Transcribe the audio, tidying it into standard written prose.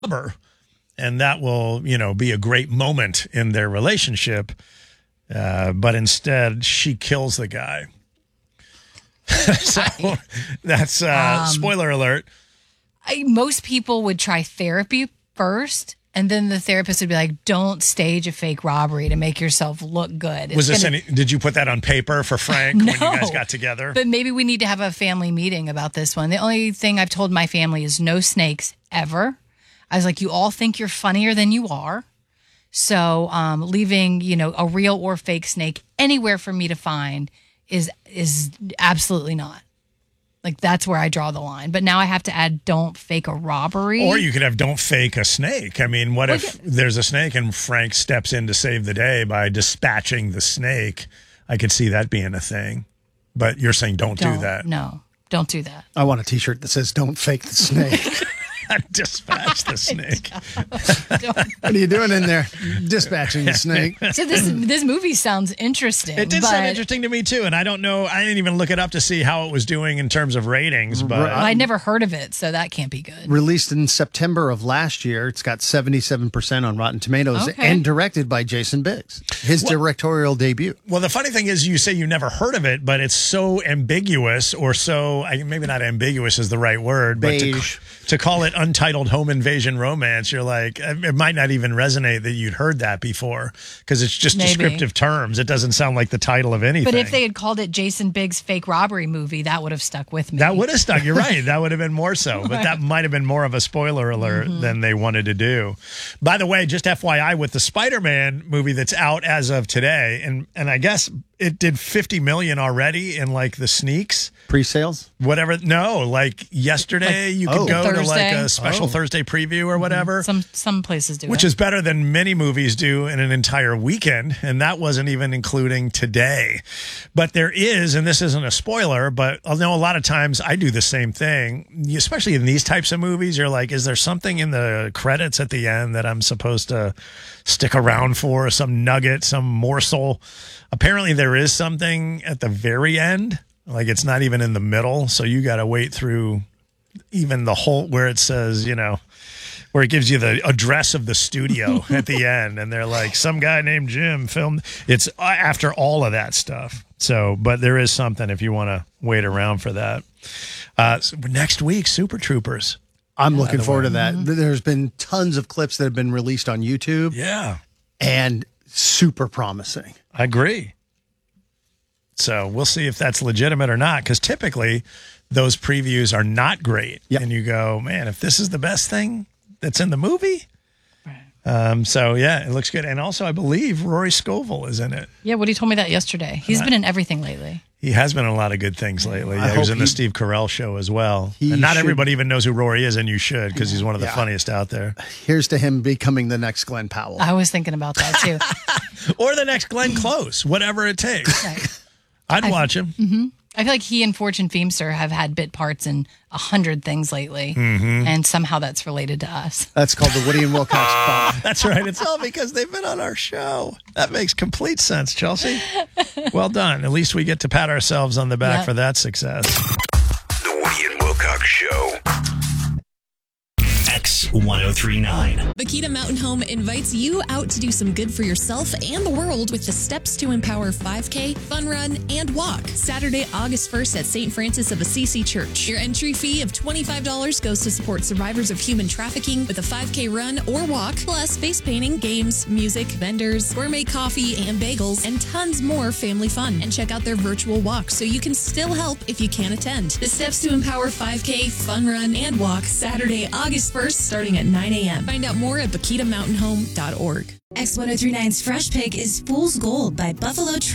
rubber, and that will, be a great moment in their relationship. But instead, she kills the guy. So that's spoiler alert. Most people would try therapy first, and then the therapist would be like, "Don't stage a fake robbery to make yourself look good." Did you put that on paper for Frank when you guys got together? But maybe we need to have a family meeting about this one. The only thing I've told my family is no snakes ever. I was like, you all think you're funnier than you are. So leaving, a real or fake snake anywhere for me to find is absolutely not. Like, that's where I draw the line. But now I have to add, don't fake a robbery. Or you could have, don't fake a snake. I mean, what if there's a snake and Frank steps in to save the day by dispatching the snake? I could see that being a thing. But you're saying don't do that. No, don't do that. I want a T-shirt that says, don't fake the snake. Dispatch the snake. What are you doing in there? Dispatching the snake. So this movie sounds interesting. It did sound interesting to me too, and I don't know. I didn't even look it up to see how it was doing in terms of ratings. But well, I'd never heard of it, so that can't be good. Released in September of last year, it's got 77% on Rotten Tomatoes, and directed by Jason Biggs. His directorial debut. Well, the funny thing is, you say you never heard of it, but it's so ambiguous, or so maybe not ambiguous is the right word, beige. But to call it Untitled Home Invasion Romance, you're like, it might not even resonate that you'd heard that before because it's just descriptive terms. It doesn't sound like the title of anything. But if they had called it Jason Biggs' fake robbery movie, that would have stuck with me. That would have stuck. You're right. That would have been more so. But that might have been more of a spoiler alert than they wanted to do. By the way, just FYI, with the Spider-Man movie that's out as of today, and I guess it did 50 million already in like the sneaks. Pre-sales? Whatever. No, like yesterday you could go Thursday. to like a special Thursday preview or whatever. Some places do Which is better than many movies do in an entire weekend. And that wasn't even including today. But there is, and this isn't a spoiler, but I know a lot of times I do the same thing, especially in these types of movies. You're like, is there something in the credits at the end that I'm supposed to stick around for? Some nugget, some morsel? Apparently there is something at the very end. Like it's not even in the middle. So you got to wait through even the whole where it says, where it gives you the address of the studio at the end. And they're like, some guy named Jim filmed. It's after all of that stuff. So, but there is something if you want to wait around for that. So next week, Super Troopers. I'm looking forward to that. There's been tons of clips that have been released on YouTube. Yeah. And super promising. I agree. So we'll see if that's legitimate or not, because typically those previews are not great. Yep. And you go, man, if this is the best thing that's in the movie. Right. So, yeah, it looks good. And also, I believe Rory Scovel is in it. Yeah, Woody told me that yesterday. He's been in everything lately. He has been in a lot of good things lately. Yeah, he was in the Steve Carell show as well. And not everybody even knows who Rory is, and you should, because he's one of the funniest out there. Here's to him becoming the next Glenn Powell. I was thinking about that, too. Or the next Glenn Close, whatever it takes. Right. I'd watch him. Mm-hmm. I feel like he and Fortune Feimster have had bit parts in 100 things lately, and somehow that's related to us. That's called the Woody and Wilcox Bond. That's right. It's all because they've been on our show. That makes complete sense, Chelsea. Well done. At least we get to pat ourselves on the back for that success. The Woody and Wilcox Show. X1039. Bakita Mountain Home invites you out to do some good for yourself and the world with the Steps to Empower 5K, Fun Run, and Walk. Saturday, August 1st at St. Francis of Assisi Church. Your entry fee of $25 goes to support survivors of human trafficking with a 5K run or walk, plus face painting, games, music, vendors, gourmet coffee and bagels, and tons more family fun. And check out their virtual walk so you can still help if you can't attend. The Steps to Empower 5K, Fun Run, and Walk, Saturday, August 1st, starting at 9 a.m. Find out more at BakitaMountainHome.org. X1039's Fresh Pick is Fool's Gold by Buffalo